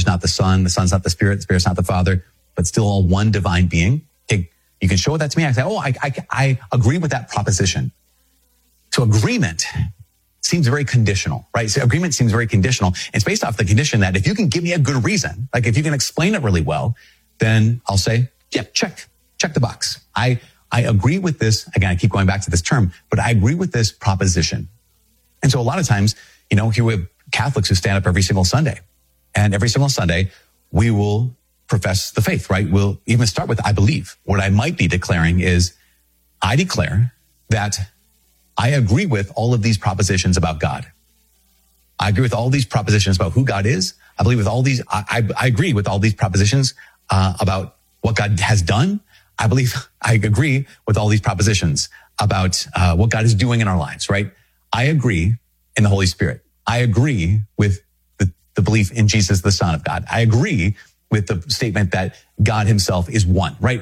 not the Son's not the Spirit's not the Father, but still all one divine being. Okay, you can show that to me. I say, I agree with that proposition. So agreement seems very conditional, right? So agreement seems very conditional. It's based off the condition that if you can give me a good reason, like if you can explain it really well, then I'll say, yeah, check the box. I agree with this. Again, I keep going back to this term, but I agree with this proposition. And so a lot of times, here we have Catholics who stand up every single Sunday. And every single Sunday, we will profess the faith, right? We'll even start with, I believe. What I might be declaring is, I declare that I agree with all of these propositions about God. I agree with all these propositions about who God is. I believe with all these, I agree with all these propositions about what God has done. I agree with all these propositions about what God is doing in our lives, right? I agree in the Holy Spirit. I agree with the belief in Jesus, the Son of God. I agree with the statement that God himself is one, right?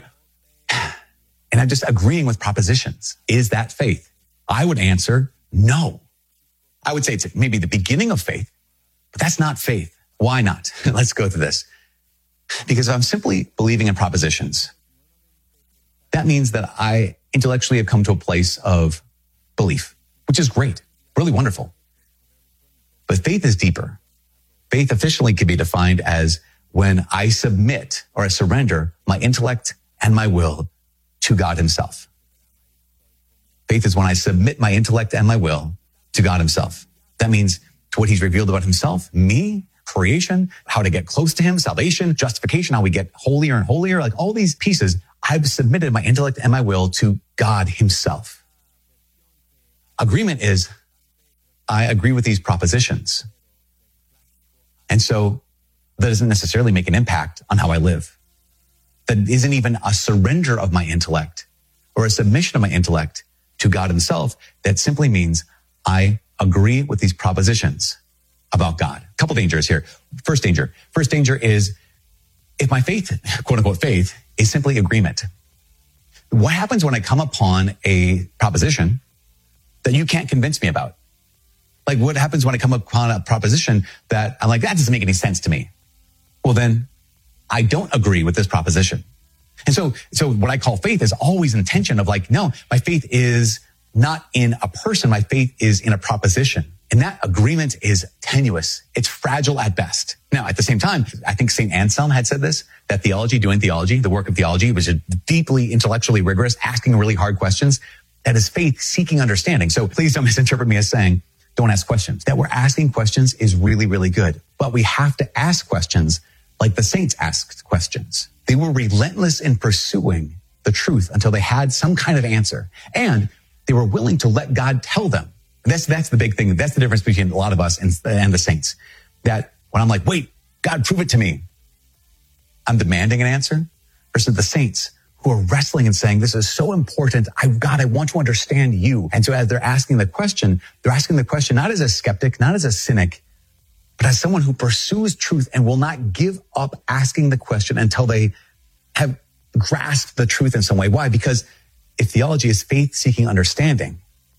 And I'm just agreeing with propositions. Is that faith? I would answer no. I would say it's maybe the beginning of faith, but that's not faith. Why not? Let's go through this. Because if I'm simply believing in propositions, that means that I intellectually have come to a place of belief, which is great, really wonderful. But faith is deeper. Faith officially can be defined as when I submit or I surrender my intellect and my will to God himself. Faith is when I submit my intellect and my will to God himself. That means to what he's revealed about himself, me, creation, how to get close to him, salvation, justification, how we get holier and holier, like all these pieces. I've submitted my intellect and my will to God himself. Agreement is, I agree with these propositions. And so that doesn't necessarily make an impact on how I live. That isn't even a surrender of my intellect or a submission of my intellect to God himself. That simply means I agree with these propositions about God. A couple dangers here. First danger is if my faith, quote unquote faith, is simply agreement. What happens when I come upon a proposition that you can't convince me about? Like what happens when I come upon a proposition that I'm like, that doesn't make any sense to me? Well, then I don't agree with this proposition. And so what I call faith is always intention of like, no, my faith is not in a person. My faith is in a proposition. And that agreement is tenuous. It's fragile at best. Now, at the same time, I think St. Anselm had said this, that doing theology, the work of theology was deeply intellectually rigorous, asking really hard questions. That is faith seeking understanding. So please don't misinterpret me as saying, don't ask questions. That we're asking questions is really, really good. But we have to ask questions like the saints asked questions. They were relentless in pursuing the truth until they had some kind of answer. And they were willing to let God tell them. That's the big thing. That's the difference between a lot of us and the saints. That when I'm like, wait, God, prove it to me, I'm demanding an answer, versus the saints who are wrestling and saying, this is so important. God, I want to understand you. And so as they're asking the question not as a skeptic, not as a cynic, but as someone who pursues truth and will not give up asking the question until they have grasped the truth in some way. Why? Because if theology is faith-seeking understanding,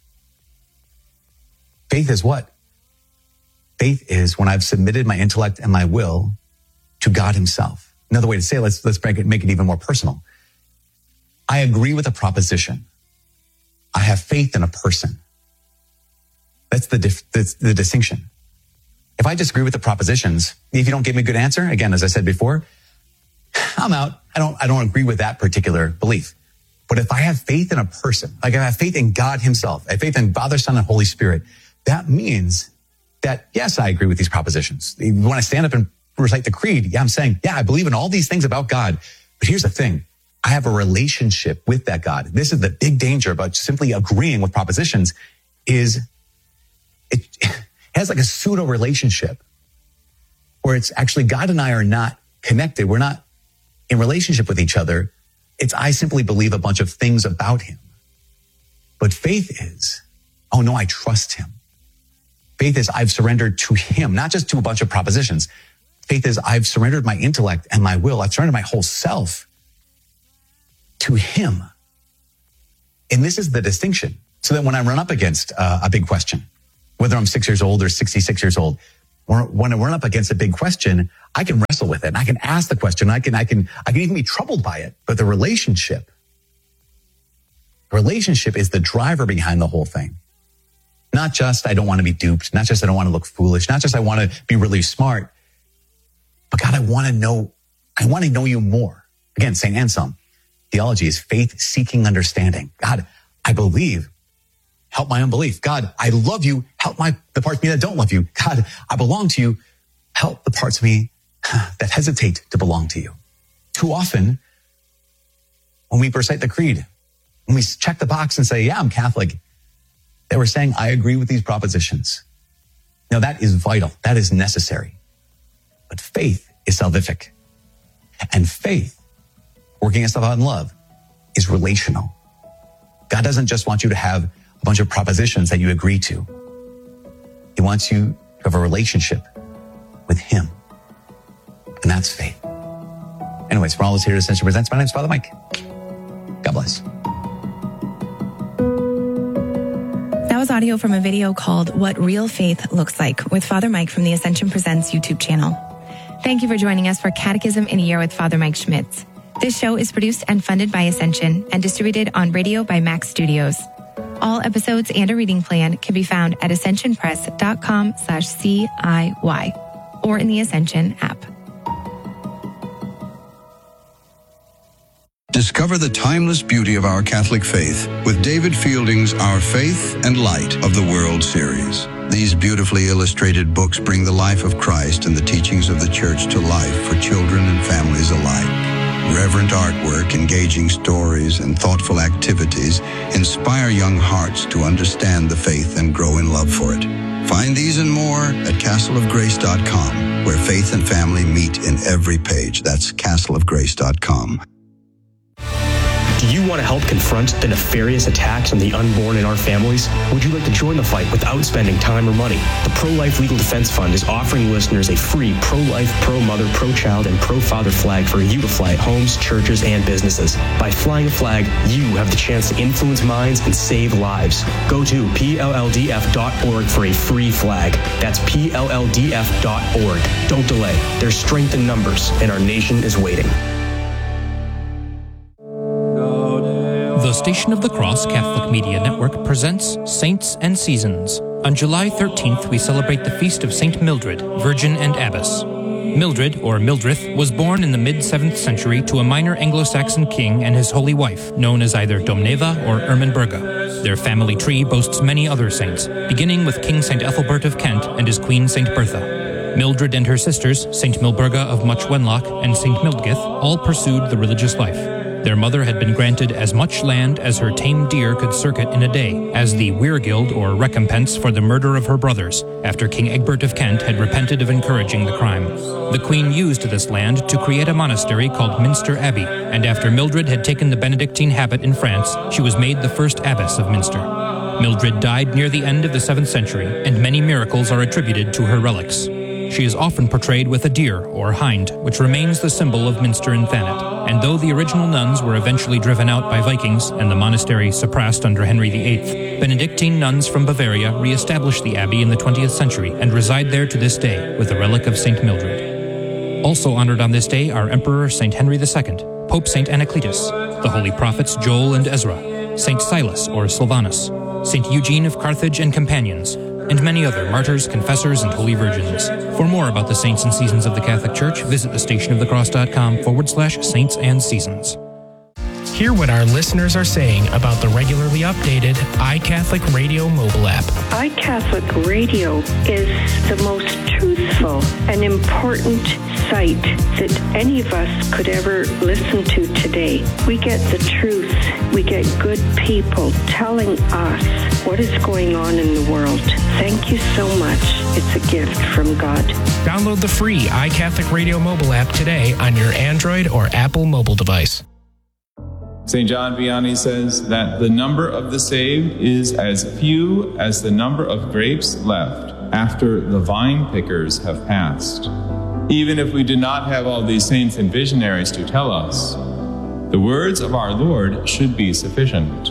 faith is what? Faith is when I've submitted my intellect and my will to God himself. Another way to say it, let's make it even more personal. I agree with a proposition. I have faith in a person. That's the distinction. If I disagree with the propositions, if you don't give me a good answer, again, as I said before, I'm out. I don't agree with that particular belief. But if I have faith in a person, like I have faith in God himself, I have faith in Father, Son, and Holy Spirit, that means that, yes, I agree with these propositions. When I stand up and recite the creed, I'm saying, I believe in all these things about God. But here's the thing. I have a relationship with that God. This is the big danger about simply agreeing with propositions is it has like a pseudo relationship where it's actually God and I are not connected. We're not in relationship with each other. It's I simply believe a bunch of things about him. But faith is, oh no, I trust him. Faith is I've surrendered to him, not just to a bunch of propositions. Faith is I've surrendered my intellect and my will. I've surrendered my whole self to him. And this is the distinction. So that when I run up against a big question, whether I'm 6 years old or 66 years old, when we're up against a big question, I can wrestle with it. And I can ask the question. I can even be troubled by it. But the relationship is the driver behind the whole thing. Not just I don't want to be duped. Not just I don't want to look foolish. Not just I want to be really smart. But God, I want to know you more. Again, St. Anselm, theology is faith seeking understanding. God, I believe. Help my unbelief. God, I love you. Help the parts of me that don't love you. God, I belong to you. Help the parts of me that hesitate to belong to you. Too often, when we recite the creed, when we check the box and say, yeah, I'm Catholic, that we're saying, I agree with these propositions. Now, that is vital. That is necessary. But faith is salvific. And faith, working itself out in love, is relational. God doesn't just want you to have a bunch of propositions that you agree to. He wants you to have a relationship with him. And that's faith. Anyways, for all of us here at Ascension Presents, my name is Father Mike. God bless. That was audio from a video called What Real Faith Looks Like with Father Mike from the Ascension Presents YouTube channel. Thank you for joining us for Catechism in a Year with Father Mike Schmitz. This show is produced and funded by Ascension and distributed on radio by Max Studios. All episodes and a reading plan can be found at ascensionpress.com/CIY or in the Ascension app. Discover the timeless beauty of our Catholic faith with David Fielding's Our Faith and Light of the World series. These beautifully illustrated books bring the life of Christ and the teachings of the Church to life for children and families alike. Reverent artwork, engaging stories, and thoughtful activities inspire young hearts to understand the faith and grow in love for it. Find these and more at castleofgrace.com, where faith and family meet in every page. That's castleofgrace.com. Do you want to help confront the nefarious attacks on the unborn in our families? Would you like to join the fight without spending time or money? The Pro-Life Legal Defense Fund is offering listeners a free pro-life, pro-mother, pro-child, and pro-father flag for you to fly at homes, churches, and businesses. By flying a flag, you have the chance to influence minds and save lives. Go to PLLDF.org for a free flag. That's PLLDF.org. Don't delay. There's strength in numbers, and our nation is waiting. The Station of the Cross Catholic Media Network presents Saints and Seasons. On July 13th, we celebrate the feast of St. Mildred, Virgin and Abbess. Mildred, or Mildrith, was born in the mid-7th century to a minor Anglo-Saxon king and his holy wife, known as either Domneva or Ermenberga. Their family tree boasts many other saints, beginning with King St. Ethelbert of Kent and his queen St. Bertha. Mildred and her sisters, St. Milburga of Much Wenlock and St. Mildgith, all pursued the religious life. Their mother had been granted as much land as her tame deer could circuit in a day, as the weirgild or recompense for the murder of her brothers, after King Egbert of Kent had repented of encouraging the crime. The queen used this land to create a monastery called Minster Abbey, and after Mildred had taken the Benedictine habit in France, she was made the first abbess of Minster. Mildred died near the end of the 7th century, and many miracles are attributed to her relics. She is often portrayed with a deer, or hind, which remains the symbol of Minster and Thanet. And though the original nuns were eventually driven out by Vikings and the monastery suppressed under Henry VIII, Benedictine nuns from Bavaria re-established the abbey in the 20th century and reside there to this day with the relic of St. Mildred. Also honored on this day are Emperor St. Henry II, Pope St. Anacletus, the holy prophets Joel and Ezra, St. Silas or Silvanus, St. Eugene of Carthage and companions, and many other martyrs, confessors, and holy virgins. For more about the saints and seasons of the Catholic Church, visit thestationofthecross.com/saints and seasons. Hear what our listeners are saying about the regularly updated iCatholic Radio mobile app. iCatholic Radio is the most truthful and important site that any of us could ever listen to today. We get the truth. We get good people telling us what is going on in the world. Thank you so much. It's a gift from God. Download the free iCatholic Radio mobile app today on your Android or Apple mobile device. St. John Vianney says that the number of the saved is as few as the number of grapes left after the vine pickers have passed. Even if we do not have all these saints and visionaries to tell us, the words of our Lord should be sufficient.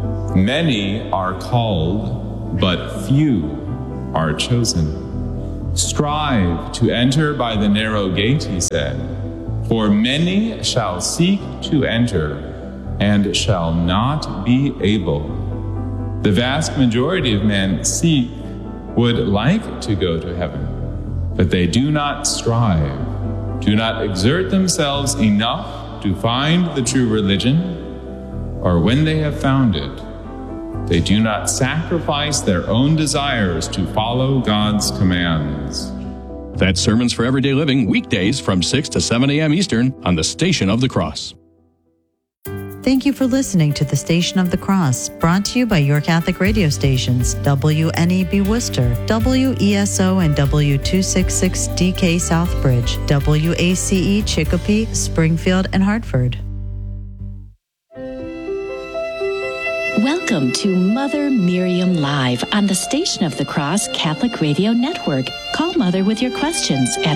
Many are called, but few are chosen. Strive to enter by the narrow gate, he said, for many shall seek to enter and shall not be able. The vast majority of men would like to go to heaven, but they do not strive, do not exert themselves enough to find the true religion, or when they have found it, they do not sacrifice their own desires to follow God's commands. That's Sermons for Everyday Living, weekdays from 6 to 7 a.m. Eastern on the Station of the Cross. Thank you for listening to the Station of the Cross, brought to you by your Catholic radio stations, WNEB Worcester, WESO and W266DK Southbridge, WACE Chicopee, Springfield, and Hartford. Welcome to Mother Miriam Live on the Station of the Cross Catholic Radio Network. Call Mother with your questions at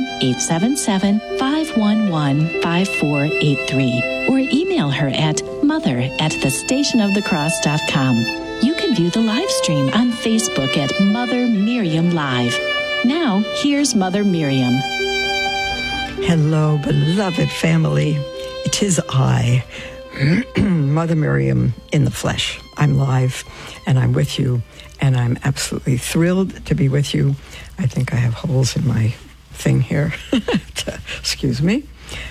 1-877-511-5483 or email her at mother@thestationofthecross.com. You can view the live stream on Facebook at Mother Miriam Live. Now, here's Mother Miriam. Hello, beloved family. It is I, Mother Miriam in the flesh. I'm live and I'm with you, and I'm absolutely thrilled to be with you. I think I have holes in my thing here. Excuse me.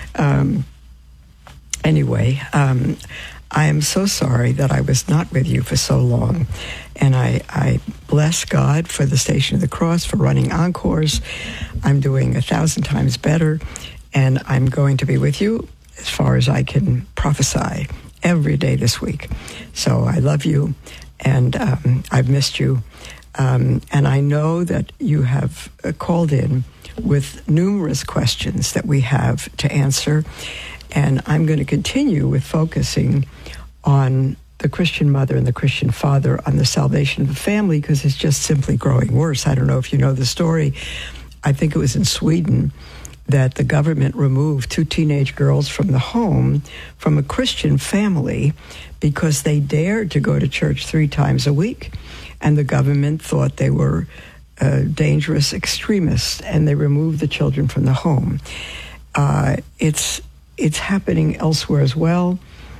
Anyway, I am so sorry that I was not with you for so long, and I bless God for the Station of the Cross for running encores. I'm doing 1,000 times better, and I'm going to be with you as far as I can prophesy every day this week. So I love you, and I've missed you. And I know that you have called in with numerous questions that we have to answer. And I'm going to continue with focusing on the Christian mother and the Christian father, on the salvation of the family, because it's just simply growing worse. I don't know if you know the story. I think it was in Sweden that the government removed 2 teenage girls from the home from a Christian family because they dared to go to church 3 times a week. And the government thought they were dangerous extremists, and they removed the children from the home. It's happening elsewhere as well.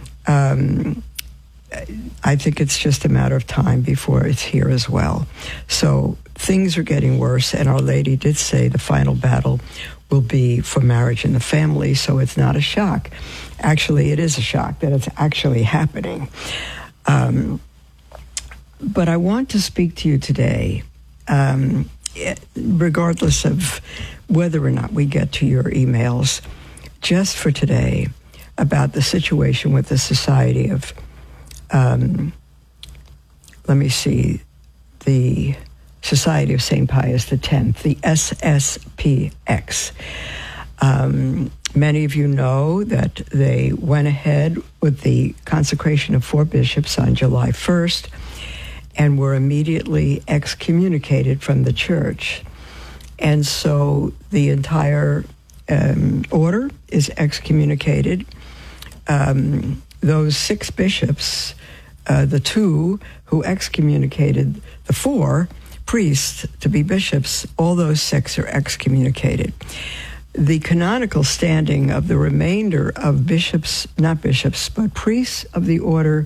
I think it's just a matter of time before it's here as well. So things are getting worse, and Our Lady did say the final battle will be for marriage and the family, so it's not a shock. Actually, it is a shock that it's actually happening. But I want to speak to you today, regardless of whether or not we get to your emails, just for today, about the situation with the Society of, the Society of St. Pius X, the SSPX. Many of you know that they went ahead with the consecration of 4 bishops on July 1st and were immediately excommunicated from the church. And so the entire order is excommunicated. Those 6 bishops, the 2 who excommunicated the 4 priests to be bishops, all those 6 are excommunicated. The canonical standing of the remainder of bishops, not bishops, but priests of the order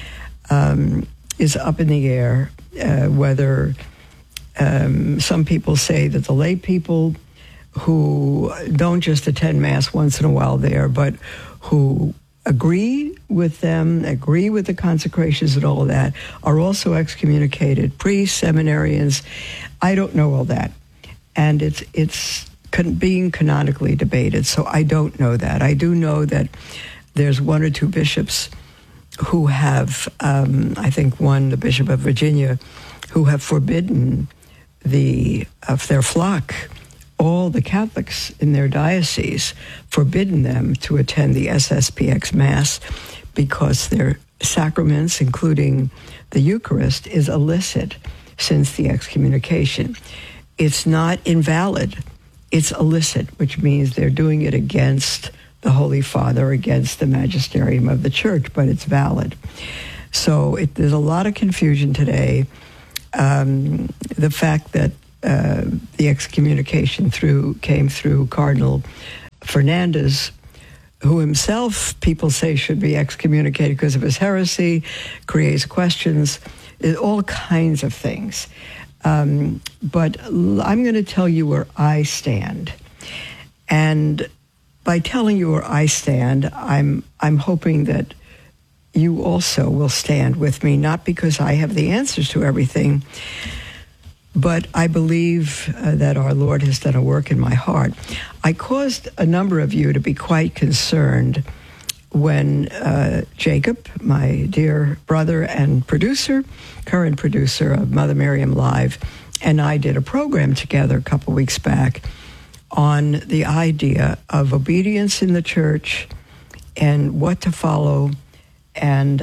is up in the air, whether some people say that the lay people who don't just attend Mass once in a while there, but who agree with them, agree with the consecrations and all of that, are also excommunicated. Priests, seminarians, I don't know all that. And it's being canonically debated, so I don't know that. I do know that there's 1 or 2 bishops who have, I think one, the Bishop of Virginia, who have forbidden of their flock, all the Catholics in their diocese, forbidden them to attend the SSPX Mass because their sacraments, including the Eucharist, is illicit since the excommunication. It's not invalid. It's illicit, which means they're doing it against the Holy Father, against the magisterium of the Church, but it's valid. So there's a lot of confusion today. The fact that the excommunication came through Cardinal Fernandez, who himself, people say, should be excommunicated because of his heresy, creates questions, all kinds of things. But I'm going to tell you where I stand. And by telling you where I stand, I'm hoping that you also will stand with me, not because I have the answers to everything, but I believe that our Lord has done a work in my heart. I caused a number of you to be quite concerned when Jacob, my dear brother and producer, current producer of Mother Miriam Live, and I did a program together a couple weeks back on the idea of obedience in the church and what to follow. And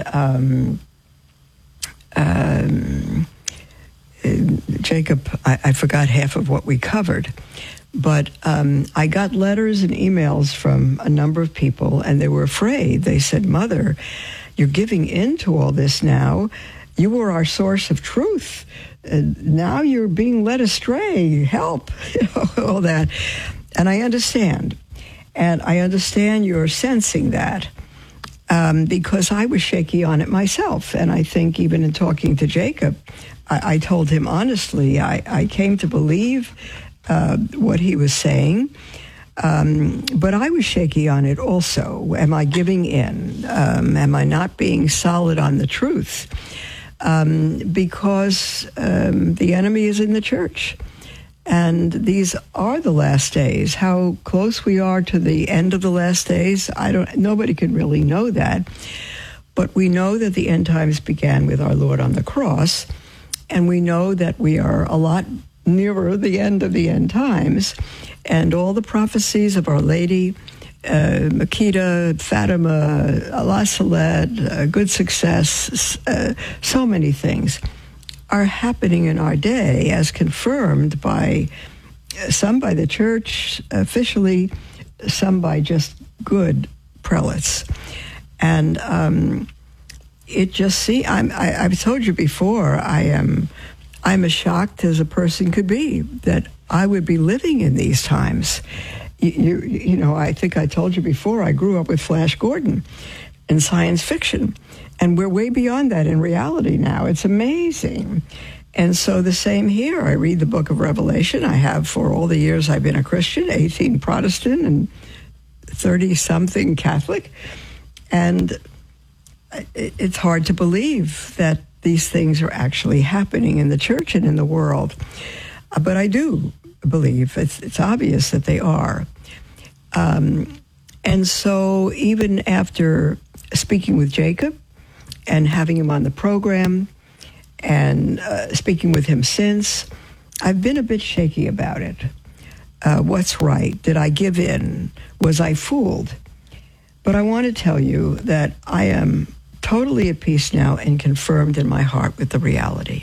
Jacob, I forgot half of what we covered, but I got letters and emails from a number of people, and they were afraid. They said, "Mother, you're giving in to all this now. You were our source of truth. Now you're being led astray. Help," all that. And I understand. And I understand you're sensing that. Because I was shaky on it myself. And I think even in talking to Jacob, I told him honestly, I came to believe what he was saying, but I was shaky on it also. Am I giving in? Am I not being solid on the truth? Because the enemy is in the church. And these are the last days. How close we are to the end of the last days, nobody can really know that. But we know that the end times began with our Lord on the cross, and we know that we are a lot nearer the end of the end times, and all the prophecies of Our Lady, Makeda, Fatima, La Salette, Good Success, so many things are happening in our day, as confirmed by some by the church officially, some by just good prelates. And it just I've told you before, I'm as shocked as a person could be that I would be living in these times. You know, I think I told you before, I grew up with Flash Gordon and science fiction. And we're way beyond that in reality now. It's amazing. And so the same here. I read the book of Revelation. I have for all the years I've been a Christian, 18 Protestant and 30-something Catholic. And it's hard to believe that these things are actually happening in the church and in the world. But I do believe it's obvious that they are. And so even after speaking with Jacob, and having him on the program, and speaking with him since, I've been a bit shaky about it. What's right? Did I give in? Was I fooled? But I want to tell you that I am totally at peace now and confirmed in my heart with the reality.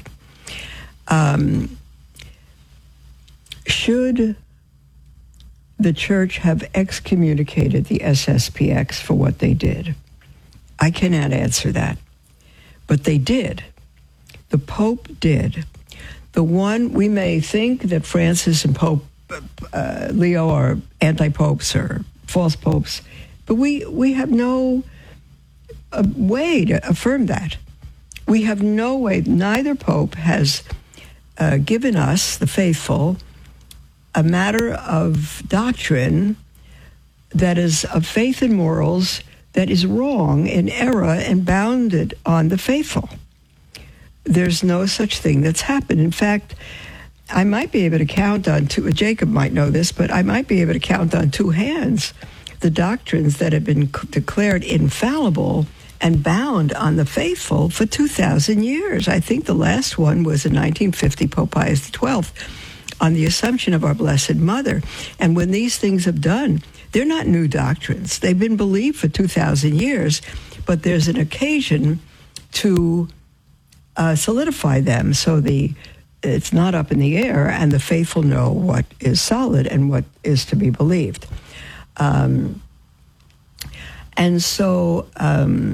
Should the church have excommunicated the SSPX for what they did? I cannot answer that. But they did. The Pope did. The one, we may think that Francis and Pope Leo are anti-popes or false popes, but we have no way to affirm that. We have no way. Neither Pope has given us, the faithful, a matter of doctrine that is of faith and morals that is wrong in error and bounded on the faithful. There's no such thing that's happened. In fact, I might be able to count on Jacob might know this, but I might be able to count on two hands the doctrines that have been declared infallible and bound on the faithful for 2,000 years. I think the last one was in 1950, Pope Pius XII, on the Assumption of our Blessed Mother. And when these things have done, they're not new doctrines. They've been believed for 2,000 years, but there's an occasion to solidify them so it's not up in the air, and the faithful know what is solid and what is to be believed. And so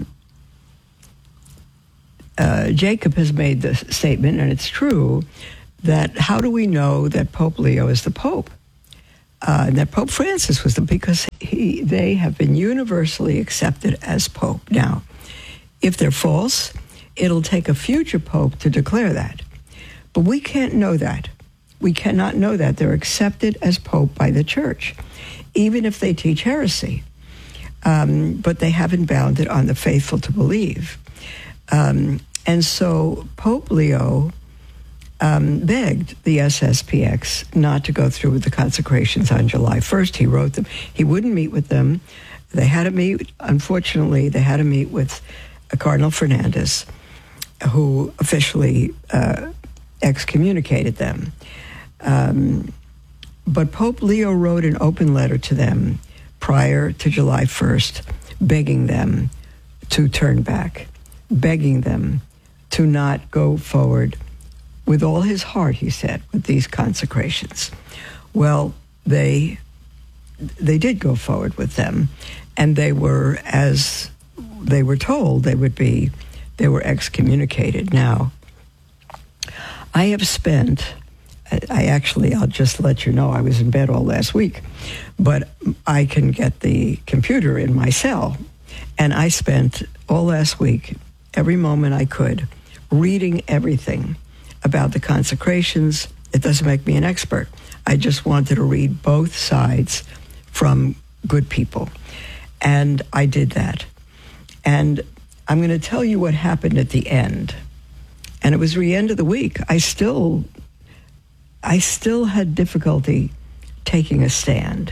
Jacob has made the statement, and it's true, that how do we know that Pope Leo is the Pope? And that Pope Francis was because they have been universally accepted as Pope. Now, if they're false, it'll take a future Pope to declare that. But we can't know that. We cannot know that. They're accepted as Pope by the Church, even if they teach heresy. But they haven't bound it on the faithful to believe. And so Pope Leo begged the SSPX not to go through with the consecrations on July 1st. He wrote them. He wouldn't meet with them. They had to meet, unfortunately, they had to meet with Cardinal Fernandez, who officially excommunicated them. But Pope Leo wrote an open letter to them prior to July 1st, begging them to turn back, begging them to not go forward with all his heart, he said, with these consecrations. Well, they did go forward with them, and they were, as they were told, they were excommunicated. Now, I'll just let you know, I was in bed all last week, but I can get the computer in my cell, and I spent all last week, every moment I could, reading everything about the consecrations. It doesn't make me an expert. I just wanted to read both sides from good people. And I did that. And I'm going to tell you what happened at the end. And it was the end of the week. I still had difficulty taking a stand.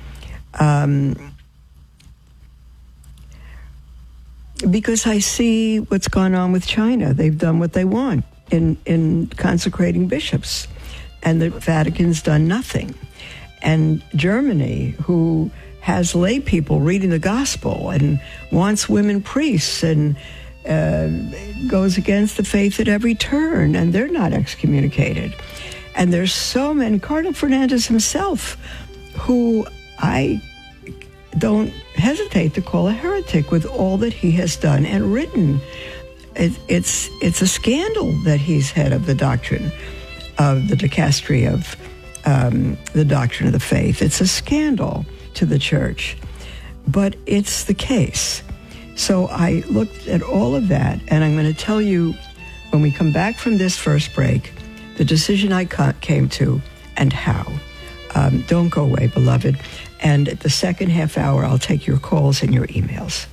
Because I see what's gone on with China. They've done what they want in consecrating bishops, and the Vatican's done nothing. And Germany, who has lay people reading the gospel and wants women priests and goes against the faith at every turn, and they're not excommunicated. And there's so many. Cardinal Fernandez himself, who I don't hesitate to call a heretic with all that he has done and written. It's a scandal that he's head of the doctrine of the dicastery of the doctrine of the faith. It's a scandal to the Church, but it's the case. So I looked at all of that, and I'm going to tell you, when we come back from this first break, the decision I came to and how. Don't go away, beloved. And at the second half hour, I'll take your calls and your emails.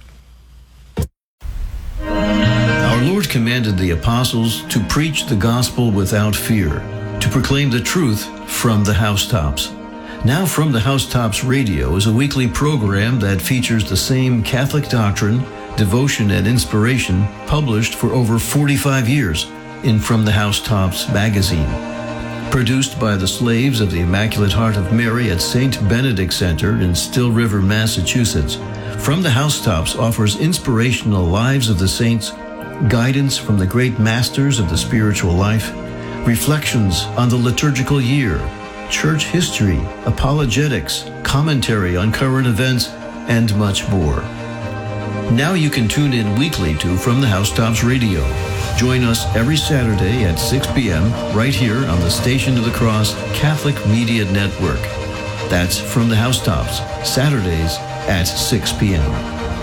Our Lord commanded the apostles to preach the gospel without fear, to proclaim the truth from the housetops. Now From the Housetops Radio is a weekly program that features the same Catholic doctrine, devotion, and inspiration published for over 45 years in From the Housetops magazine. Produced by the slaves of the Immaculate Heart of Mary at St. Benedict Center in Still River, Massachusetts, From the Housetops offers inspirational lives of the saints, guidance from the great masters of the spiritual life, reflections on the liturgical year, church history, apologetics, commentary on current events, and much more. Now you can tune in weekly to From the Housetops Radio. Join us every Saturday at 6 p.m. right here on the Station of the Cross Catholic Media Network. That's From the Housetops, Saturdays at 6 p.m.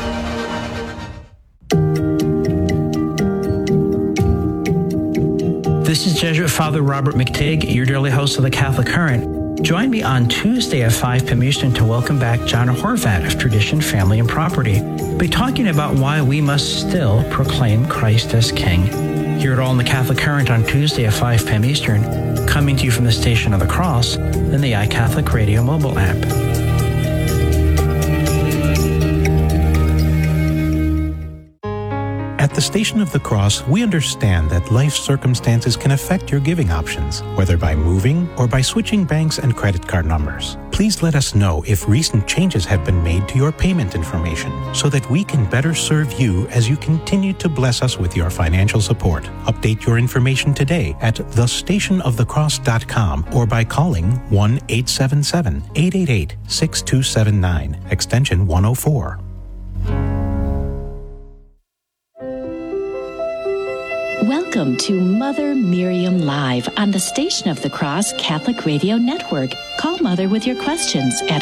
This is Jesuit Father Robert McTigg, your daily host of the Catholic Current. Join me on Tuesday at 5 p.m. Eastern to welcome back John Horvat of Tradition, Family, and Property. We'll be talking about why we must still proclaim Christ as King. Hear it all in the Catholic Current on Tuesday at 5 p.m. Eastern, coming to you from the Station of the Cross and the iCatholic Radio mobile app. At the Station of the Cross, we understand that life circumstances can affect your giving options, whether by moving or by switching banks and credit card numbers. Please let us know if recent changes have been made to your payment information so that we can better serve you as you continue to bless us with your financial support. Update your information today at thestationofthecross.com or by calling 1-877-888-6279, extension 104. Welcome to Mother Miriam Live on the Station of the Cross Catholic Radio Network. Call Mother with your questions at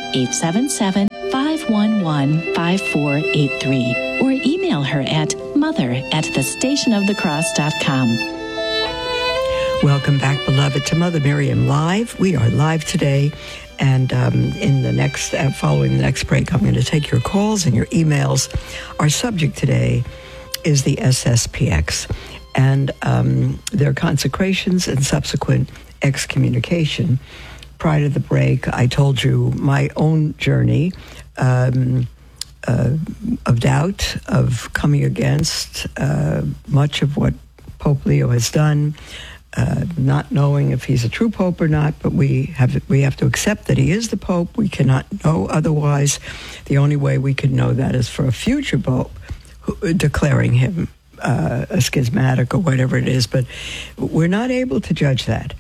1-877-511-5483 or email her at mother@thestationofthecross.com. Welcome back, beloved, to Mother Miriam Live. We are live today, and in the next, following the next break, I'm going to take your calls and your emails. Our subject today is the SSPX and their consecrations and subsequent excommunication. Prior to the break, I told you my own journey of doubt, of coming against much of what Pope Leo has done, not knowing if he's a true pope or not, but we have to accept that he is the pope. We cannot know otherwise. The only way we can know that is for a future pope declaring him a schismatic or whatever it is, but we're not able to judge that.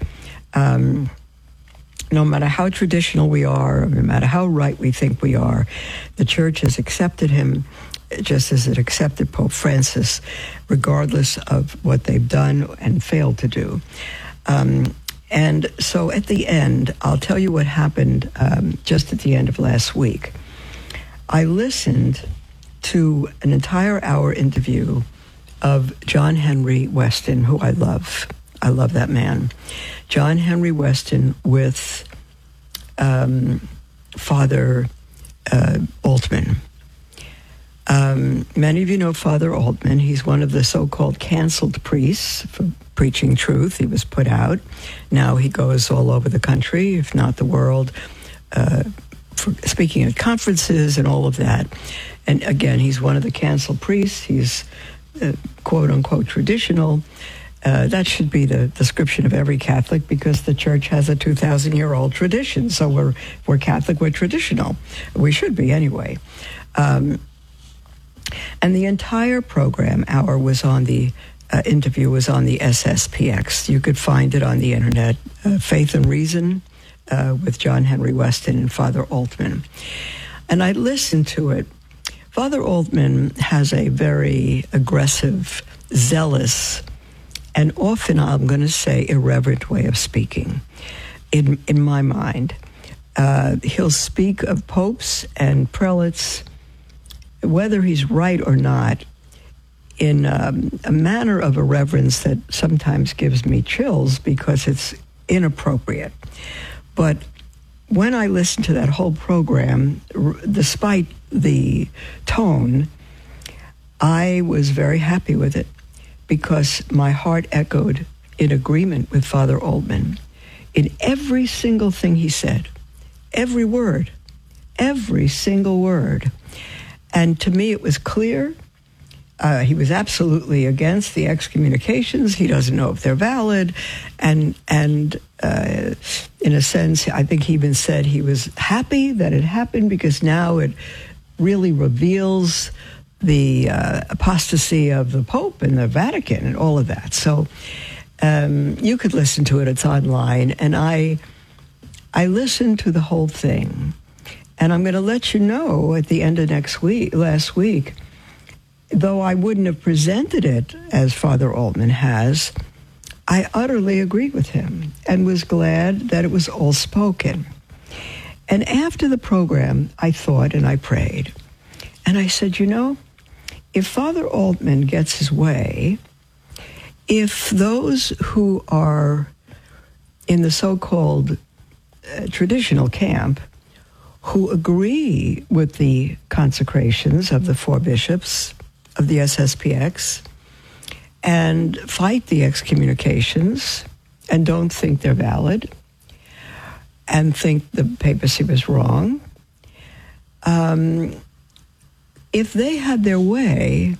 No matter how traditional we are, no matter how right we think we are, the Church has accepted him just as it accepted Pope Francis, regardless of what they've done and failed to do. And so at the end, I'll tell you what happened just at the end of last week. I listened to an entire hour interview of John Henry Weston, who I love. I love that man. John Henry Weston with Father Altman. Many of you know Father Altman. He's one of the so-called canceled priests for preaching truth. He was put out. Now he goes all over the country, if not the world, for speaking at conferences and all of that. And again, he's one of the canceled priests. He's quote-unquote traditional. That should be the description of every Catholic, because the Church has a 2,000-year-old tradition. So we're Catholic, we're traditional. We should be anyway. And the entire program hour was on the interview was on the SSPX. You could find it on the internet, Faith and Reason, with John Henry Weston and Father Altman. And I listened to it. Father Altman has a very aggressive, zealous, and often, I'm going to say, irreverent way of speaking, in my mind. He'll speak of popes and prelates, whether he's right or not, in a manner of irreverence that sometimes gives me chills because it's inappropriate. But when I listened to that whole program, despite the tone, I was very happy with it, because my heart echoed in agreement with Father Altman in every single thing he said, every word, every single word. And to me, it was clear. He was absolutely against the excommunications. He doesn't know if they're valid. And in a sense, I think he even said he was happy that it happened, because now it really reveals the apostasy of the Pope and the Vatican and all of that. So you could listen to it. It's online. And I listened to the whole thing. And I'm going to let you know at the end of last week, though I wouldn't have presented it as Father Altman has, I utterly agreed with him and was glad that it was all spoken. And after the program, I thought and I prayed. And I said, if Father Altman gets his way, if those who are in the so-called traditional camp, who agree with the consecrations of the four bishops of the SSPX and fight the excommunications and don't think they're valid and think the papacy was wrong, if they had their way,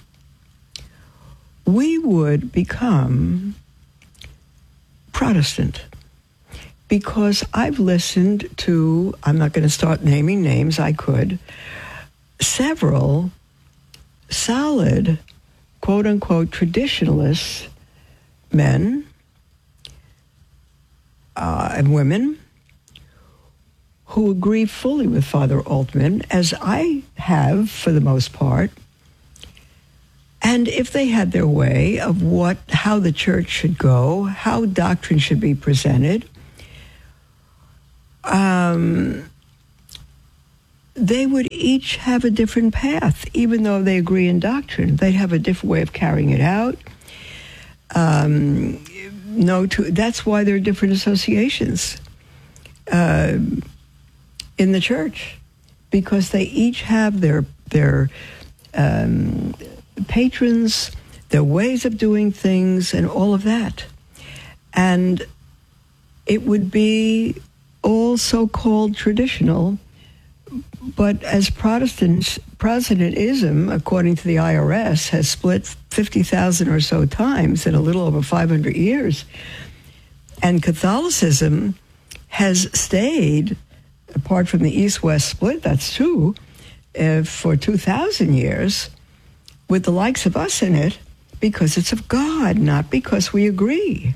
we would become Protestant. Because I've listened to, I'm not going to start naming names, I could, several solid, quote-unquote, traditionalist men and women who agree fully with Father Altman, as I have for the most part, and And if they had their way of how the church should go, how doctrine should be presented, they would each have a different path, even though they agree in doctrine. They'd have a different way of carrying it out. That's why there are different associations in the church, because they each have their patrons, their ways of doing things, and all of that. And it would be all so-called traditional, but as Protestantism, according to the IRS, has split 50,000 or so times in a little over 500 years, and Catholicism has stayed, apart from the East-West split, that's true, for 2,000 years, with the likes of us in it, because it's of God, not because we agree.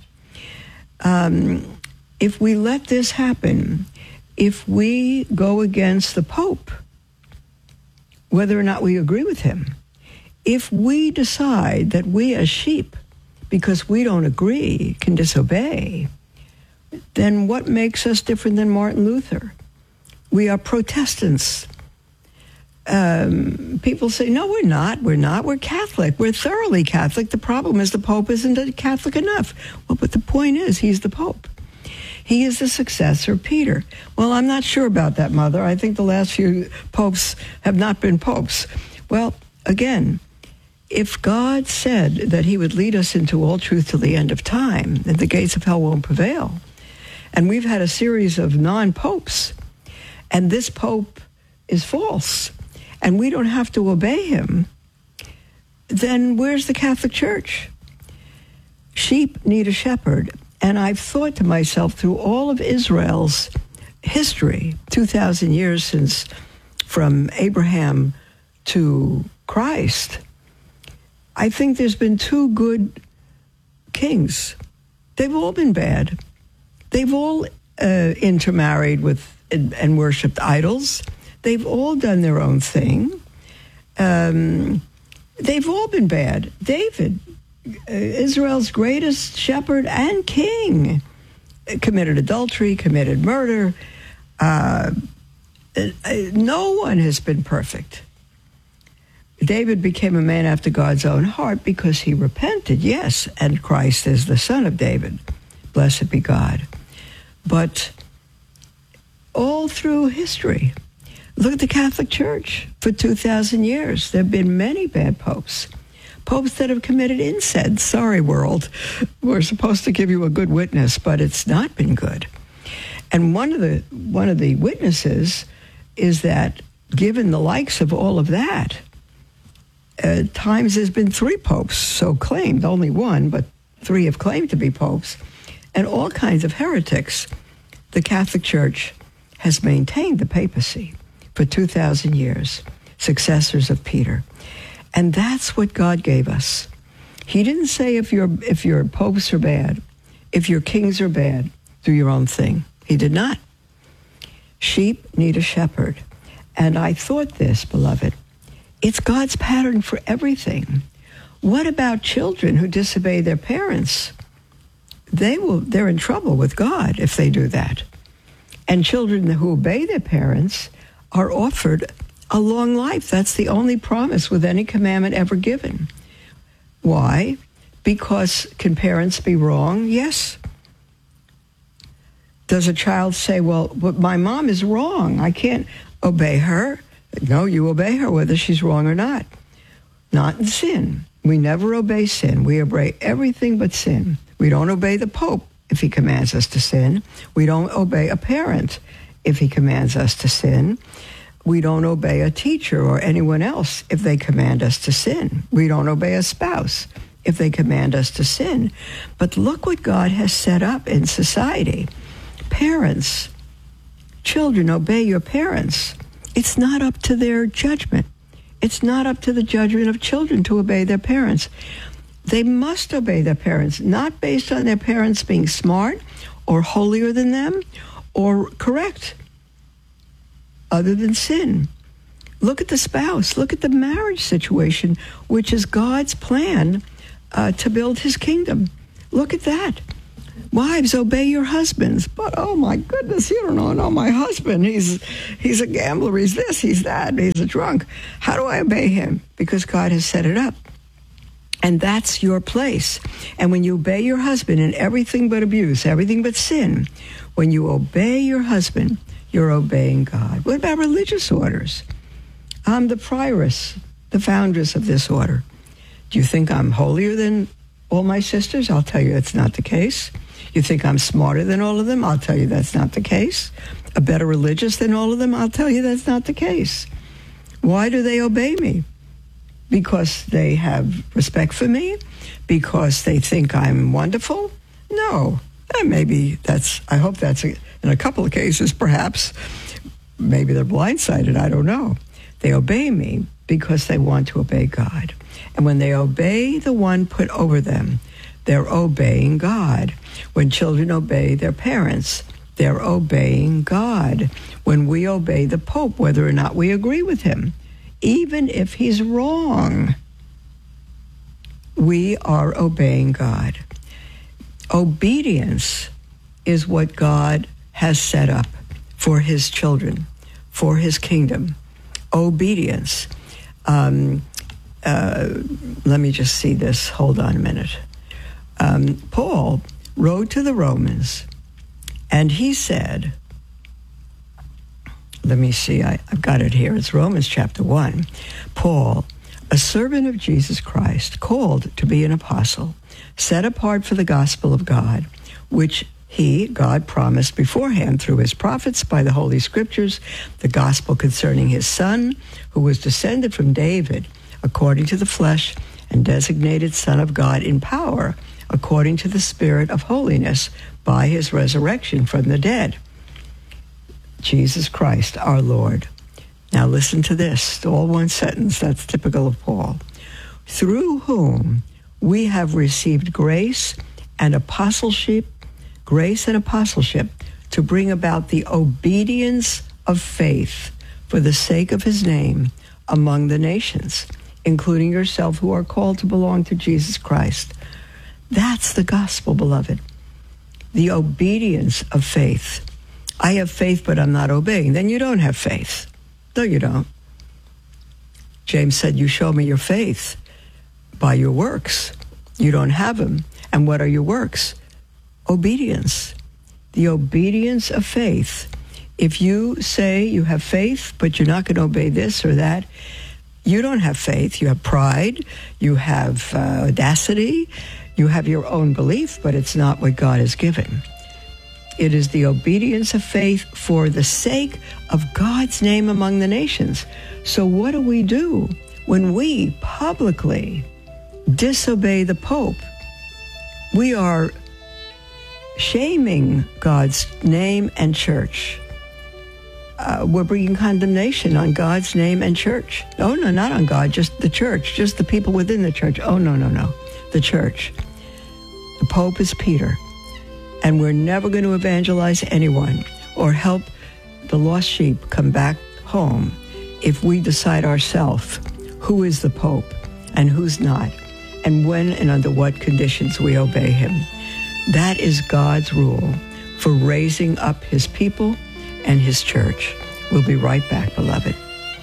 If we let this happen, if we go against the Pope, whether or not we agree with him, if we decide that we as sheep, because we don't agree, can disobey, then what makes us different than Martin Luther? We are Protestants. People say, no, we're not. We're Catholic. We're thoroughly Catholic. The problem is the Pope isn't Catholic enough. Well, but the point is, he's the Pope. He is the successor of Peter. Well, I'm not sure about that, Mother. I think the last few popes have not been popes. Well, again, if God said that he would lead us into all truth till the end of time, and the gates of hell won't prevail, and we've had a series of non-popes, and this pope is false, and we don't have to obey him, then where's the Catholic Church? Sheep need a shepherd. And I've thought to myself, through all of Israel's history, 2,000 years since, from Abraham to Christ, I think there's been two good kings. They've all been bad. They've all intermarried with and worshipped idols. They've all done their own thing. They've all been bad. David, Israel's greatest shepherd and king, committed adultery, committed murder. No one has been perfect. David became a man after God's own heart because he repented, yes, and Christ is the son of David. Blessed be God. But all through history, look at the Catholic Church. For 2,000 years, there have been many bad popes. Popes that have committed incest. Sorry, world. We're supposed to give you a good witness, but it's not been good. And one of the witnesses is that, given the likes of all of that, times there's been 3 popes, so claimed, only one, but 3 have claimed to be popes, and all kinds of heretics. The Catholic Church has maintained the papacy for 2,000 years, successors of Peter. And that's what God gave us. He didn't say if your popes are bad, if your kings are bad, do your own thing. He did not. Sheep need a shepherd. And I thought this, beloved, it's God's pattern for everything. What about children who disobey their parents? They're in trouble with God if they do that. And children who obey their parents are offered a long life. That's the only promise with any commandment ever given. Why? Because can parents be wrong? Yes. Does a child say, well, but my mom is wrong, I can't obey her? No, you obey her whether she's wrong or not. Not in sin. We never obey sin. We obey everything but sin. We don't obey the Pope if he commands us to sin. We don't obey a parent if he commands us to sin. We don't obey a teacher or anyone else if they command us to sin. We don't obey a spouse if they command us to sin. But look what God has set up in society. Parents, children, obey your parents. It's not up to their judgment. It's not up to the judgment of children to obey their parents. They must obey their parents, not based on their parents being smart or holier than them or correct, other than sin. Look at the spouse. Look at the marriage situation, which is God's plan to build his kingdom. Look at that. Wives, obey your husbands. But, oh, my goodness, you don't know my husband. He's a gambler. He's this, he's that. He's a drunk. How do I obey him? Because God has set it up. And that's your place. And when you obey your husband in everything but abuse, everything but sin, when you obey your husband, you're obeying God. What about religious orders? I'm the prioress, the foundress of this order. Do you think I'm holier than all my sisters? I'll tell you that's not the case. You think I'm smarter than all of them? I'll tell you that's not the case. A better religious than all of them? I'll tell you that's not the case. Why do they obey me? Because they have respect for me? Because they think I'm wonderful? No. Maybe I hope that's in a couple of cases, perhaps. Maybe they're blindsided, I don't know. They obey me because they want to obey God. And when they obey the one put over them, they're obeying God. When children obey their parents, they're obeying God. When we obey the Pope, whether or not we agree with him, even if he's wrong, we are obeying God. Obedience is what God has set up for his children, for his kingdom. Obedience. Let me just see this. Hold on a minute. Paul wrote to the Romans, and he said, let me see, I've got it here. It's Romans chapter 1. Paul, a servant of Jesus Christ, called to be an apostle, set apart for the gospel of God, which God promised beforehand through his prophets by the Holy Scriptures, the gospel concerning his Son, who was descended from David, according to the flesh, and designated Son of God in power, according to the Spirit of holiness, by his resurrection from the dead. Jesus Christ, our Lord. Now listen to this, all one sentence, that's typical of Paul. Through whom we have received grace and apostleship to bring about the obedience of faith for the sake of his name among the nations, including yourself who are called to belong to Jesus Christ. That's the gospel, beloved. The obedience of faith. I have faith, but I'm not obeying. Then you don't have faith. No, you don't. James said, you show me your faith by your works. You don't have them. And what are your works? Obedience. The obedience of faith. If you say you have faith, but you're not going to obey this or that, you don't have faith. You have pride. You have audacity. You have your own belief, but it's not what God has given. It is the obedience of faith for the sake of God's name among the nations. So what do we do when we publicly disobey the Pope? We are shaming God's name and church. We're bringing condemnation on God's name and church. Oh, no, not on God, just the church, just the people within the church. Oh, no, the church. The Pope is Peter. And we're never going to evangelize anyone or help the lost sheep come back home if we decide ourselves who is the Pope and who's not, and when and under what conditions we obey him. That is God's rule for raising up his people and his church. We'll be right back, beloved.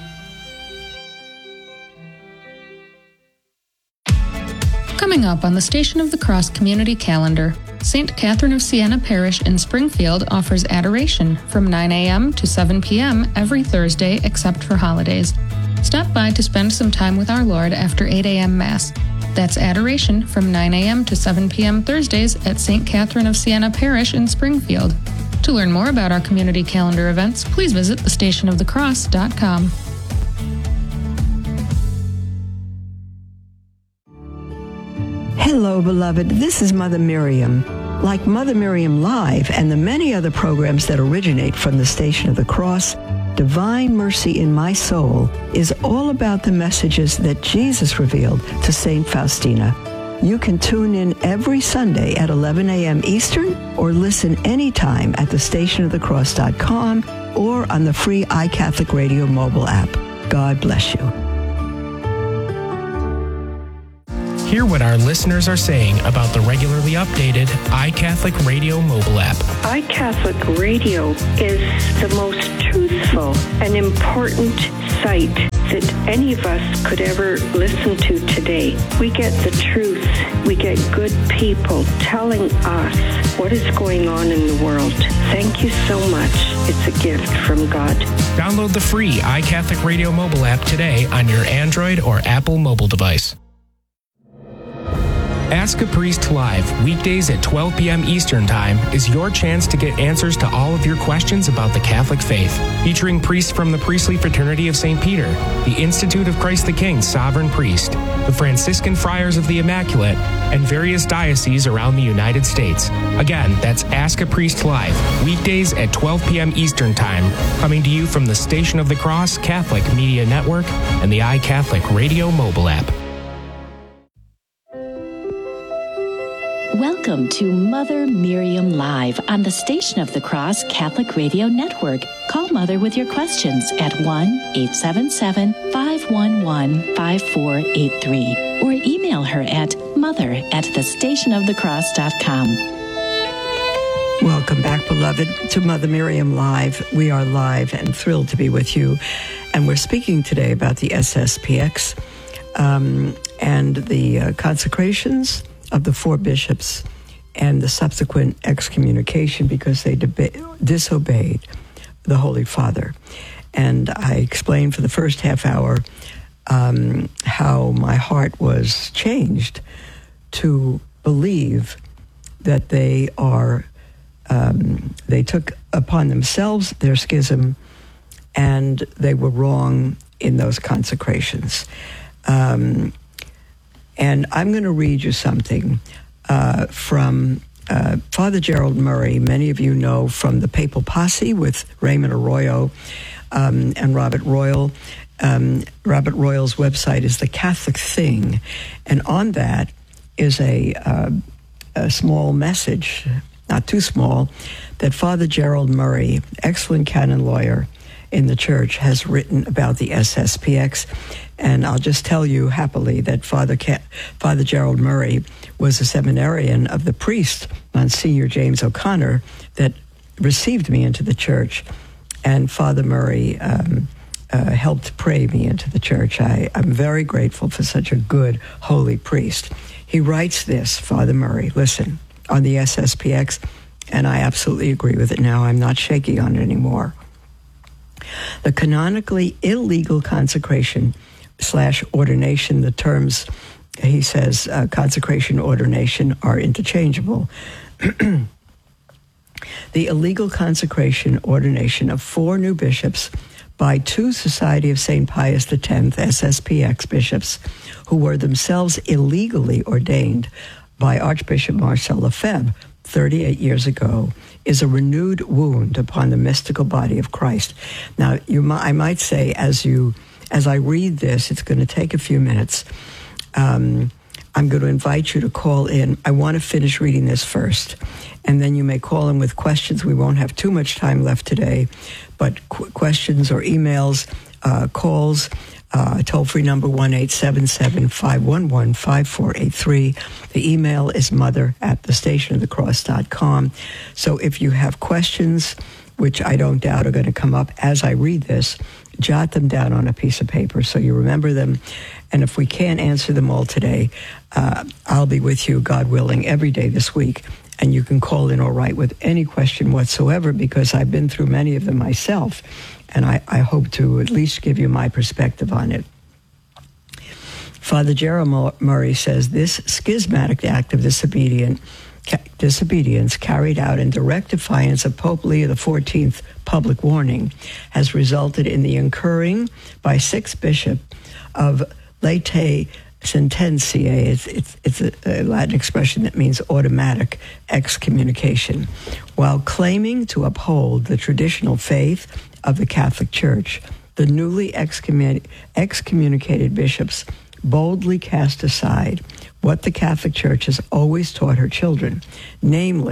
Coming up on the Station of the Cross community calendar, St. Catherine of Siena Parish in Springfield offers adoration from 9 a.m. to 7 p.m. every Thursday except for holidays. Stop by to spend some time with our Lord after 8 a.m. Mass. That's adoration from 9 a.m. to 7 p.m. Thursdays at St. Catherine of Siena Parish in Springfield. To learn more about our community calendar events, please visit thestationofthecross.com. Hello, beloved. This is Mother Miriam. Like Mother Miriam Live and the many other programs that originate from the Station of the Cross, Divine Mercy in My Soul is all about the messages that Jesus revealed to St. Faustina. You can tune in every Sunday at 11 a.m. Eastern or listen anytime at thestationofthecross.com or on the free iCatholic Radio mobile app. God bless you. Hear what our listeners are saying about the regularly updated iCatholic Radio mobile app. iCatholic Radio is the most truthful and important site that any of us could ever listen to today. We get the truth. We get good people telling us what is going on in the world. Thank you so much. It's a gift from God. Download the free iCatholic Radio mobile app today on your Android or Apple mobile device. Ask a Priest Live, weekdays at 12 p.m. Eastern Time, is your chance to get answers to all of your questions about the Catholic faith. Featuring priests from the Priestly Fraternity of St. Peter, the Institute of Christ the King Sovereign Priest, the Franciscan Friars of the Immaculate, and various dioceses around the United States. Again, that's Ask a Priest Live, weekdays at 12 p.m. Eastern Time, coming to you from the Station of the Cross Catholic Media Network and the iCatholic Radio mobile app. Welcome to Mother Miriam Live on the Station of the Cross Catholic Radio Network. Call Mother with your questions at 1-877-511-5483 or email her at mother@thestationofthecross.com. Welcome back, beloved, to Mother Miriam Live. We are live and thrilled to be with you. And we're speaking today about the SSPX and the consecrations of the 4 bishops and the subsequent excommunication because they disobeyed the Holy Father. And I explained for the first half hour how my heart was changed to believe that they took upon themselves their schism and they were wrong in those consecrations. And I'm going to read you something from Father Gerald Murray. Many of you know from the Papal Posse with Raymond Arroyo and Robert Royal. Robert Royal's website is The Catholic Thing. And on that is a small message, not too small, that Father Gerald Murray, excellent canon lawyer in the church, has written about the SSPX. And I'll just tell you happily that Father Gerald Murray was a seminarian of the priest, Monsignor James O'Connor, that received me into the church. And Father Murray helped pray me into the church. I'm very grateful for such a good, holy priest. He writes this, Father Murray, listen, on the SSPX, and I absolutely agree with it now. I'm not shaky on it anymore. The canonically illegal consecration / ordination, the terms, he says, consecration, ordination are interchangeable. The illegal consecration, ordination of 4 new bishops by 2 Society of St. Pius X, SSPX bishops, who were themselves illegally ordained by Archbishop Marcel Lefebvre 38 years ago, is a renewed wound upon the mystical body of Christ. Now, I might say, as I read this, it's going to take a few minutes. I'm going to invite you to call in. I want to finish reading this first, and then you may call in with questions. We won't have too much time left today, but questions or emails, calls, toll-free number 1-877-511-5483. The email is mother@thestationofthecross.com. So if you have questions, which I don't doubt are going to come up as I read this, jot them down on a piece of paper so you remember them. And if we can't answer them all today, I'll be with you, God willing, every day this week. And you can call in or write with any question whatsoever, because I've been through many of them myself. And I hope to at least give you my perspective on it. Father Gerald Murray says, this schismatic act of disobedience carried out in direct defiance of Pope Leo XIV public warning has resulted in the incurring by 6 bishops of latae sententiae. It's a Latin expression that means automatic excommunication, while claiming to uphold the traditional faith of the Catholic Church. The newly excommunicated bishops boldly cast aside what the Catholic Church has always taught her children, namely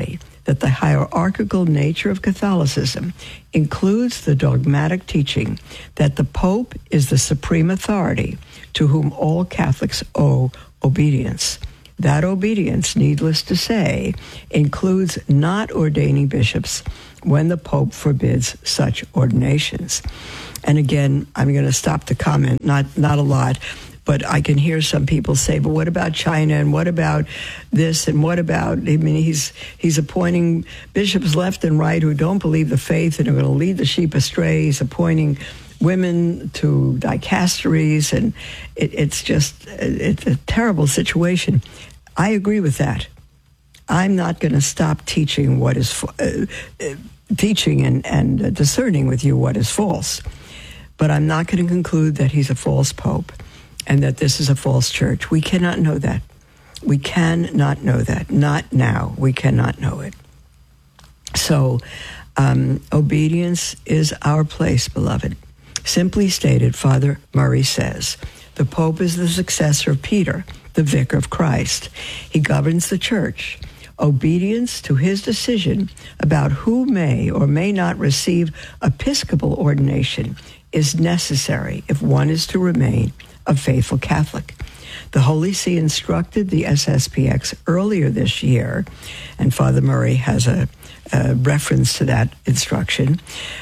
that the hierarchical nature of Catholicism includes the dogmatic teaching that the Pope is the supreme authority to whom all Catholics owe obedience. That obedience, needless to say, includes not ordaining bishops when the Pope forbids such ordinations. And again, I'm going to stop the comment, not a lot, but I can hear some people say, but what about China, and what about this, and what about, I mean, he's appointing bishops left and right who don't believe the faith and are going to lead the sheep astray. He's appointing women to dicasteries, and it's a terrible situation. I agree with that. I'm not going to stop teaching what is teaching and discerning with you what is false, but I'm not going to conclude that he's a false pope and that this is a false church. We cannot know that. We cannot know that. Not now. We cannot know it. So, obedience is our place, beloved. Simply stated, Father Murray says, the Pope is the successor of Peter, the vicar of Christ. He governs the church. Obedience to his decision about who may or may not receive episcopal ordination is necessary if one is to remain a faithful Catholic. The Holy See instructed the SSPX earlier this year, and Father Murray has a reference to that instruction.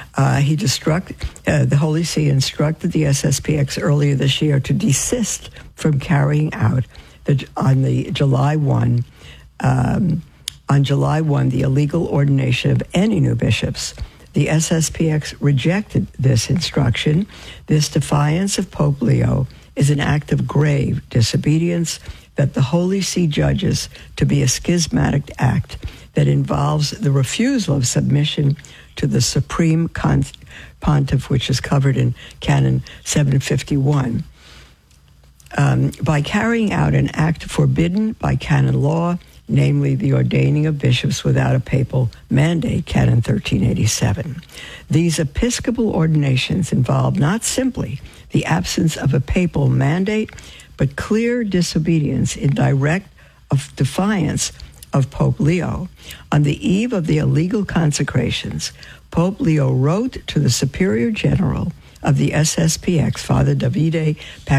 The Holy See instructed the SSPX earlier this year to desist from carrying out on July 1, the illegal ordination of any new bishops. The SSPX rejected this instruction. This defiance of Pope Leo is an act of grave disobedience that the Holy See judges to be a schismatic act that involves the refusal of submission to the Supreme Pontiff, which is covered in Canon 751. By carrying out an act forbidden by canon law, namely the ordaining of bishops without a papal mandate, Canon 1387. These episcopal ordinations involve not simply the absence of a papal mandate, but clear disobedience in direct defiance of Pope Leo. On the eve of the illegal consecrations, Pope Leo wrote to the Superior General of the SSPX, Father Davide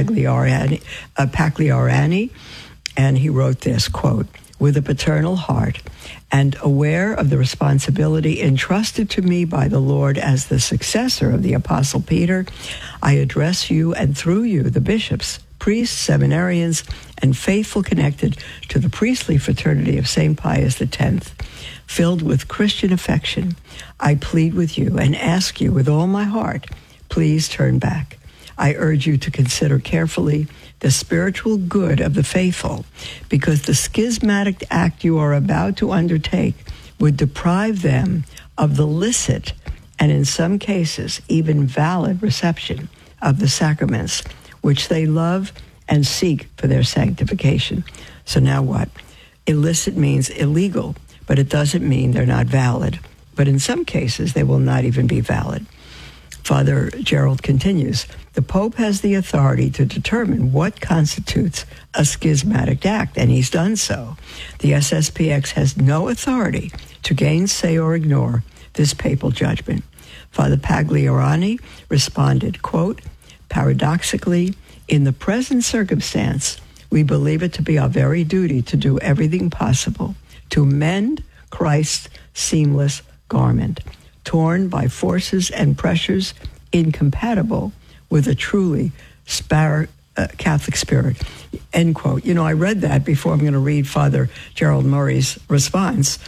Pagliarani, and he wrote this, quote, with a paternal heart and aware of the responsibility entrusted to me by the Lord as the successor of the Apostle Peter, I address you and through you the bishops, priests, seminarians, and faithful connected to the priestly fraternity of St. Pius X. Filled with Christian affection, I plead with you and ask you with all my heart, please turn back. I urge you to consider carefully the spiritual good of the faithful, because the schismatic act you are about to undertake would deprive them of the licit and in some cases even valid reception of the sacraments, which they love and seek for their sanctification. So now what? Illicit means illegal, but it doesn't mean they're not valid. But in some cases, they will not even be valid. Father Gerald continues, the Pope has the authority to determine what constitutes a schismatic act, and he's done so. The SSPX has no authority to gainsay or ignore this papal judgment. Father Pagliarani responded, quote, paradoxically, in the present circumstance, we believe it to be our very duty to do everything possible to mend Christ's seamless garment, torn by forces and pressures incompatible with a truly Catholic spirit, end quote. You know, I read that before. I'm going to read Father Gerald Murray's response,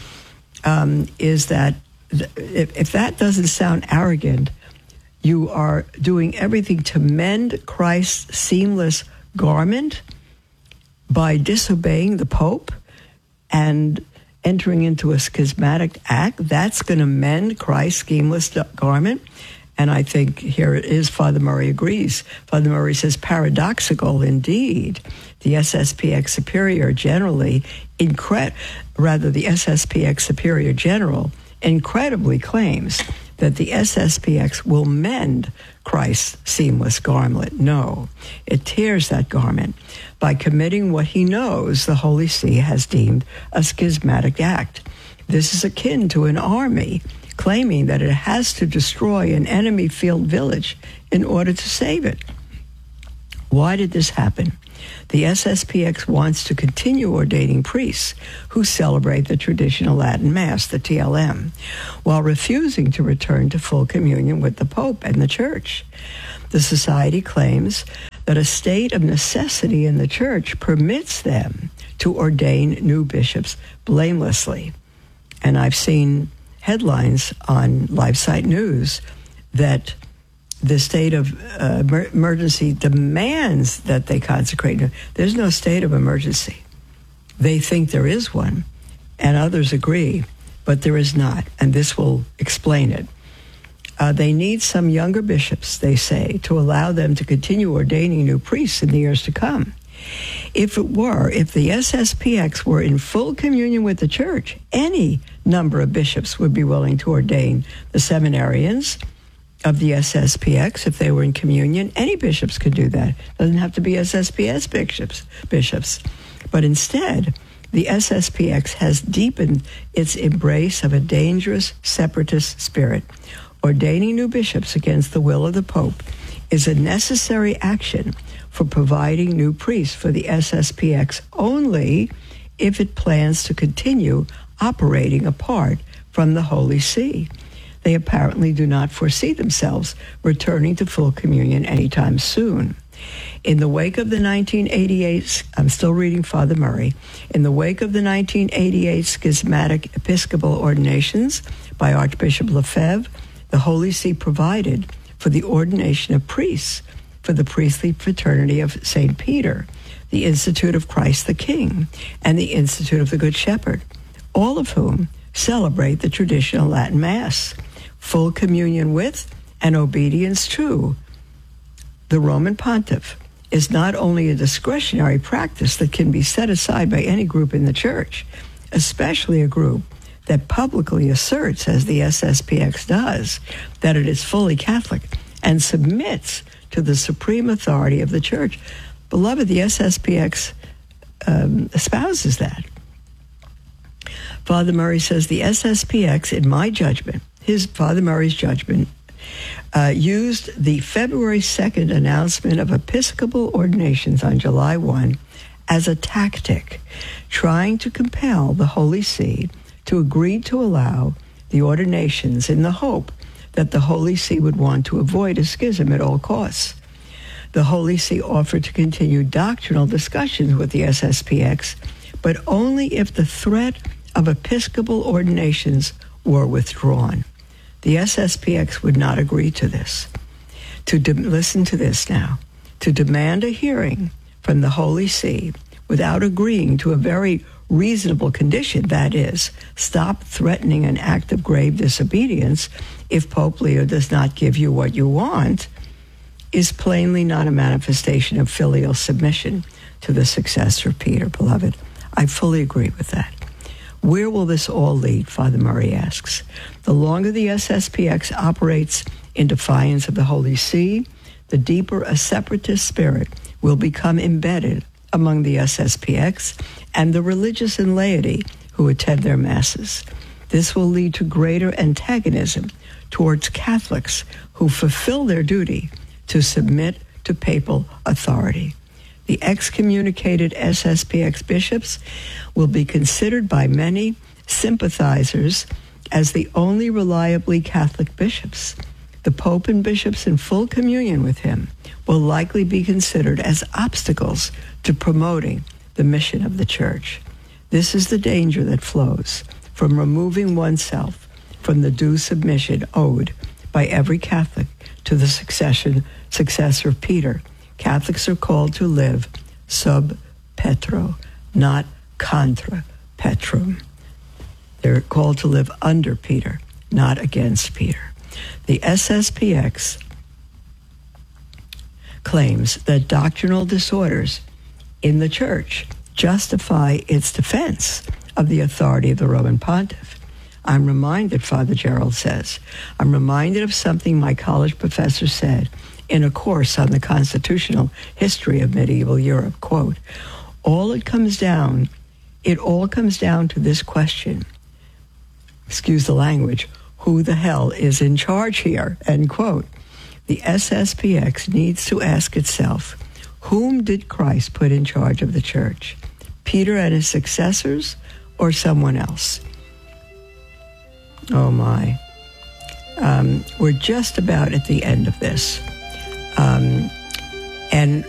is that if that doesn't sound arrogant, you are doing everything to mend Christ's seamless garment by disobeying the Pope and entering into a schismatic act. That's going to mend Christ's seamless garment. And I think here it is, Father Murray agrees. Father Murray says, paradoxical indeed. The SSPX Superior General incredibly claims that the SSPX will mend Christ's seamless garment. No, it tears that garment by committing what he knows the Holy See has deemed a schismatic act. This is akin to an army claiming that it has to destroy an enemy-filled village in order to save it. Why did this happen? The SSPX wants to continue ordaining priests who celebrate the traditional Latin Mass, the TLM, while refusing to return to full communion with the Pope and the Church. The Society claims that a state of necessity in the Church permits them to ordain new bishops blamelessly. And I've seen headlines on LifeSite News that the state of emergency demands that they consecrate. There's no state of emergency. They think there is one, and others agree, but there is not, and this will explain it. They need some younger bishops, they say, to allow them to continue ordaining new priests in the years to come. If the SSPX were in full communion with the Church, any number of bishops would be willing to ordain the seminarians of the SSPX if they were in communion. Any bishops could do that. It doesn't have to be SSPS bishops. But instead, the SSPX has deepened its embrace of a dangerous separatist spirit. Ordaining new bishops against the will of the Pope is a necessary action for providing new priests for the SSPX only if it plans to continue operating apart from the Holy See. They apparently do not foresee themselves returning to full communion anytime soon. In the wake of the 1988, I'm still reading Father Murray, in the wake of the 1988 schismatic episcopal ordinations by Archbishop Lefebvre, the Holy See provided for the ordination of priests for the priestly fraternity of St. Peter, the Institute of Christ the King, and the Institute of the Good Shepherd, all of whom celebrate the traditional Latin Mass, full communion with and obedience to the Roman Pontiff is not only a discretionary practice that can be set aside by any group in the Church, especially a group that publicly asserts, as the SSPX does, that it is fully Catholic and submits to the supreme authority of the Church. Beloved, the SSPX espouses that. Father Murray says the SSPX, in my judgment, Father Murray's judgment, used the February 2nd announcement of Episcopal ordinations on July 1 as a tactic, trying to compel the Holy See to agree to allow the ordinations in the hope that the Holy See would want to avoid a schism at all costs. The Holy See offered to continue doctrinal discussions with the SSPX, but only if the threat of Episcopal ordinations were withdrawn. The SSPX would not agree to this. Listen to this now. To demand a hearing from the Holy See without agreeing to a very reasonable condition, that is, stop threatening an act of grave disobedience if Pope Leo does not give you what you want, is plainly not a manifestation of filial submission to the successor of Peter, beloved. I fully agree with that. Where will this all lead, Father Murray asks. The longer the SSPX operates in defiance of the Holy See, the deeper a separatist spirit will become embedded among the SSPX and the religious and laity who attend their masses. This will lead to greater antagonism towards Catholics who fulfill their duty to submit to papal authority. The excommunicated SSPX bishops will be considered by many sympathizers as the only reliably Catholic bishops. The Pope and bishops in full communion with him will likely be considered as obstacles to promoting the mission of the Church. This is the danger that flows from removing oneself from the due submission owed by every Catholic to the successor of Peter. Catholics are called to live sub Petro, not contra Petrum. They're called to live under Peter, not against Peter. The SSPX claims that doctrinal disorders in the Church justify its defense of the authority of the Roman Pontiff. I'm reminded, Father Gerald says, I'm reminded of something my college professor said in a course on the constitutional history of medieval Europe. Quote, it all comes down to this question. excuse the language, who the hell is in charge here, end quote. The SSPX needs to ask itself, whom did Christ put in charge of the church? Peter and his successors or someone else? Oh my. We're just about at the end of this. And